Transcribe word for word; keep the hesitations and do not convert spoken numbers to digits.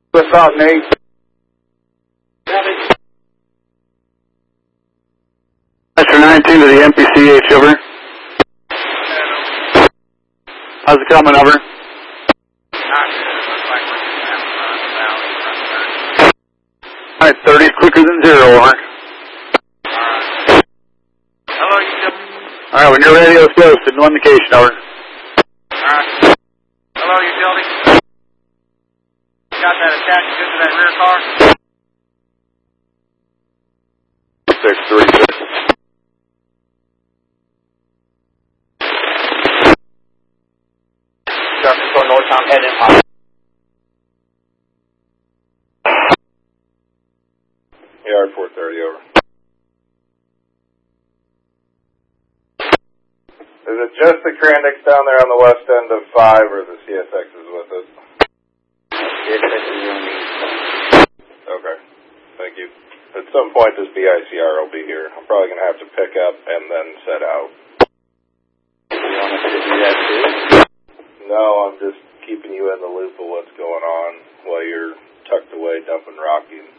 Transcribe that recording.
What's up, Nate? Mister nineteen to the M P C H, over. How's it coming, over? Alright, thirty is quicker than zero, over. Hello, utility. Alright, when you're ready, let's go. Signal indication, over. Alright. Hello, utility. Got that attached into that rear car? six three six. Traffic for Northtown, heading high. Yard four thirty, over. Is it just the Crandix down there on the west end of five, or the C S X is with us? C S X is on me. Okay, thank you. At some point, this B I C R will be here. I'm probably going to have to pick up and then set out. You want us to do that too? No, I'm just keeping you in the loop of what's going on while you're tucked away dumping Rocky.